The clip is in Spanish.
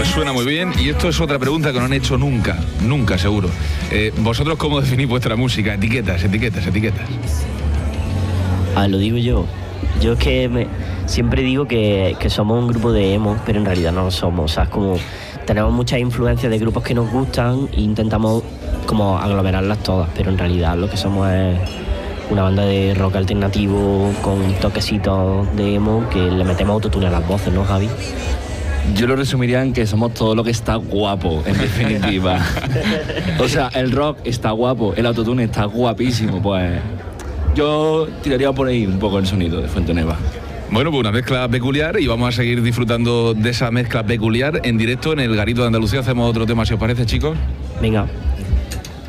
suena muy bien y esto es otra pregunta que no han hecho nunca, seguro. ¿Vosotros cómo definís vuestra música? Etiquetas. Lo digo yo. Yo es que siempre digo que somos un grupo de emo, pero en realidad no lo somos. O sea, es como tenemos muchas influencias de grupos que nos gustan e intentamos como aglomerarlas todas, pero en realidad lo que somos es una banda de rock alternativo con toquecitos de emo que le metemos autotune a las voces, ¿no, Javi? Yo lo resumiría en que somos todo lo que está guapo, en definitiva. O sea, el rock está guapo, el autotune está guapísimo, pues yo tiraría por ahí un poco el sonido de Fuente Nueva. Bueno, pues una mezcla peculiar y vamos a seguir disfrutando de esa mezcla peculiar en directo en el Garito de Andalucía. Hacemos otro tema, si os parece, chicos. Venga.